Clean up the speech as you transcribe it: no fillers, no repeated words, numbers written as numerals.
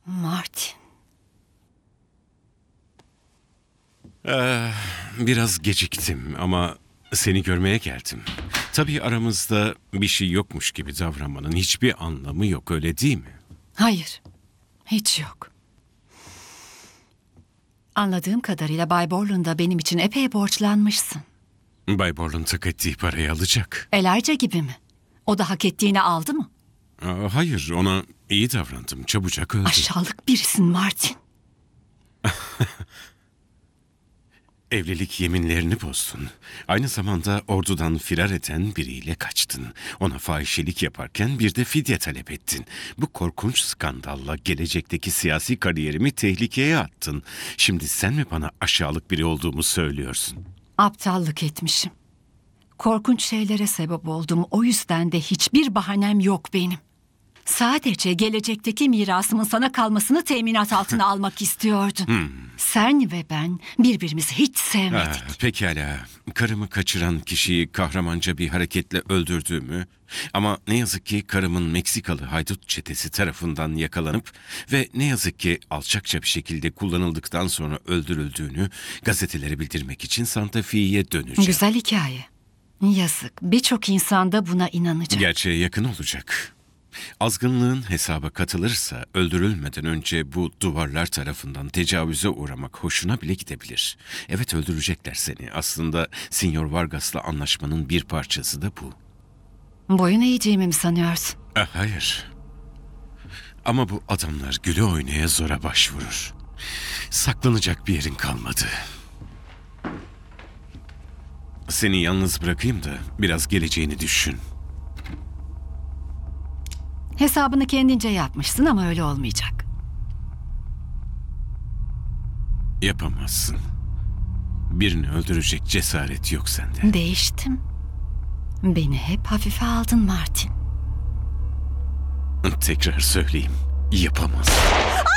Martin. Biraz geciktim ama seni görmeye geldim. Tabii aramızda bir şey yokmuş gibi davranmanın hiçbir anlamı yok, öyle değil mi? Hayır. Hiç yok. Anladığım kadarıyla Bay Borland da benim için epey borçlanmışsın. Bay Borland hak ettiği parayı alacak. Elijah gibi mi? O da hak ettiğini aldı mı? Hayır, ona iyi davrandım. Çabucak öldü. Aşağılık birisin Martin. Evlilik yeminlerini bozdun. Aynı zamanda ordudan firar eden biriyle kaçtın. Ona fahişelik yaparken bir de fidye talep ettin. Bu korkunç skandalla gelecekteki siyasi kariyerimi tehlikeye attın. Şimdi sen mi bana aşağılık biri olduğumu söylüyorsun? Aptallık etmişim. Korkunç şeylere sebep oldum. O yüzden de hiçbir bahanem yok benim. Sadece gelecekteki mirasımın sana kalmasını teminat altına almak istiyordun. Sen ve ben birbirimizi hiç sevmedik. Pekala. Karımı kaçıran kişiyi kahramanca bir hareketle öldürdüğümü ama ne yazık ki karımın Meksikalı haydut çetesi tarafından yakalanıp ve ne yazık ki alçakça bir şekilde kullanıldıktan sonra öldürüldüğünü gazetelere bildirmek için Santa Fe'ye döneceğim. Güzel hikaye. Yazık. Birçok insan da buna inanacak. Gerçeğe yakın olacak. Azgınlığın hesaba katılırsa öldürülmeden önce bu duvarlar tarafından tecavüze uğramak hoşuna bile gidebilir. Evet, öldürecekler seni. Aslında Sinyor Vargas'la anlaşmanın bir parçası da bu. Boyun eğeceğimi mi sanıyorsun? Hayır. Ama bu adamlar güle oynaya zora başvurur. Saklanacak bir yerin kalmadı. Seni yalnız bırakayım da biraz geleceğini düşün. Hesabını kendince yapmışsın ama öyle olmayacak. Yapamazsın. Birini öldürecek cesaret yok sende. Değiştim. Beni hep hafife aldın Martin. Tekrar söyleyeyim. Yapamazsın.